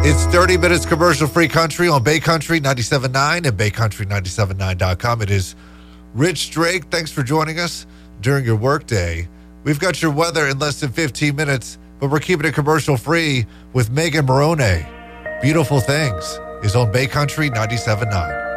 It's 30 minutes commercial-free country on Bay Country 97.9 and BayCountry979.com. It is Rich Drake. Thanks for joining us during your workday. We've got your weather in less than 15 minutes, but we're keeping it commercial-free with Megan Morone. Beautiful Things is on Bay Country 97.9.